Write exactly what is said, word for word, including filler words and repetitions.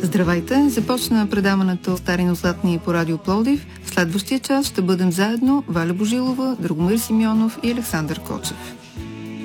Здравейте! Започна предаването Стари, но златни по Радио Пловдив. В следващия час ще бъдем заедно Валя Божилова, Драгомир Симеонов и Александър Кочев.